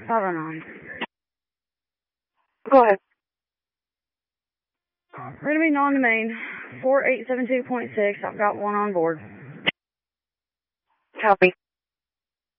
509. Go ahead. We're going to be non-domain, 4872.6. I've got one on board. Copy.